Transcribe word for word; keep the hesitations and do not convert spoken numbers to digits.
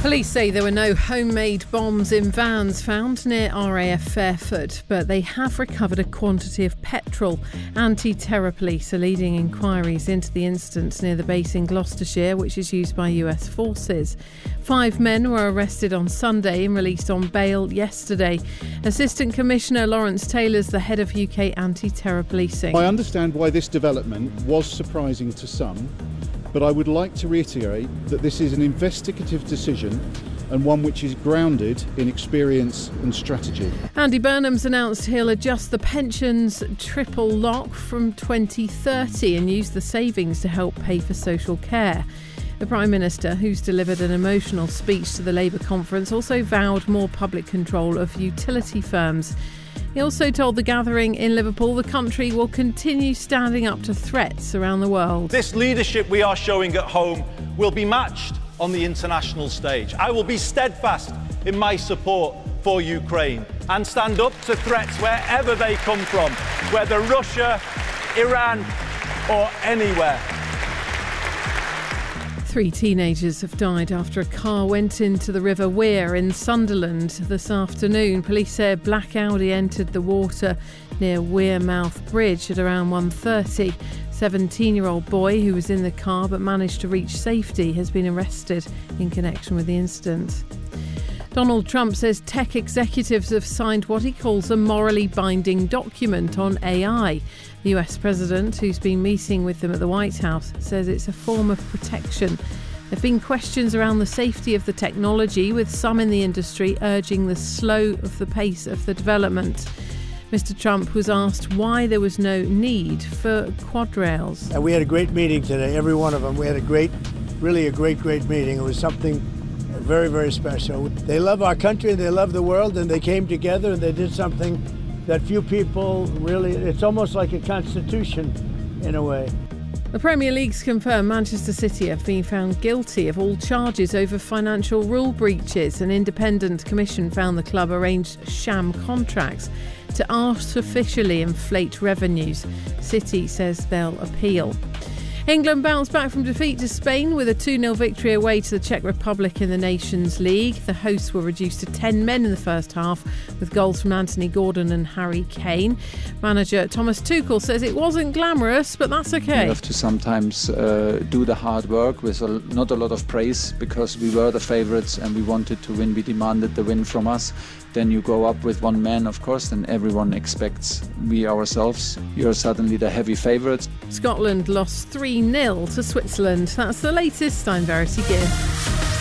Police say there were no homemade bombs in vans found near R A F Fairford, but they have recovered a quantity of petrol. Anti-terror police are leading inquiries into the incident near the base in Gloucestershire, which is used by U S forces. Five men were arrested on Sunday and released on bail yesterday. Assistant Commissioner Lawrence Taylor's the head of U K anti-terror policing. I understand why this development was surprising to some, but I would like to reiterate that this is an investigative decision and one which is grounded in experience and strategy. Andy Burnham's announced he'll adjust the pensions triple lock from twenty thirty and use the savings to help pay for social care. The Prime Minister, who's delivered an emotional speech to the Labour conference, also vowed more public control of utility firms. He also told the gathering in Liverpool the country will continue standing up to threats around the world. This leadership we are showing at home will be matched on the international stage. I will be steadfast in my support for Ukraine and stand up to threats wherever they come from, whether Russia, Iran or anywhere. Three teenagers have died after a car went into the River Wear in Sunderland this afternoon. Police say a black Audi entered the water near Wearmouth Bridge at around one thirty. seventeen-year-old boy who was in the car but managed to reach safety has been arrested in connection with the incident. Donald Trump says tech executives have signed what he calls a morally binding document on A I. The U S president, who's been meeting with them at the White House, says it's a form of protection. There have been questions around the safety of the technology, with some in the industry urging the slow of the pace of the development. Mister Trump was asked why there was no need for quad rails. And we had a great meeting today, every one of them. We had a great, really a great, great meeting. It was something very, very special. They love our country, they love the world, and they came together and they did something that few people really, it's almost like a constitution in a way. The Premier League's confirmed Manchester City have been found guilty of all charges over financial rule breaches. An independent commission found the club arranged sham contracts to artificially inflate revenues. City says they'll appeal. England bounced back from defeat to Spain with a two nil victory away to the Czech Republic in the Nations League. The hosts were reduced to ten men in the first half, with goals from Anthony Gordon and Harry Kane. Manager Thomas Tuchel says it wasn't glamorous, but that's okay. You have to sometimes uh, do the hard work with a, not a lot of praise, because we were the favourites and we wanted to win. We demanded the win from us. Then you go up with one man, of course, and everyone expects we ourselves. You're suddenly the heavy favourites. Scotland lost three nil to Switzerland. That's the latest. I'm Verity Gear.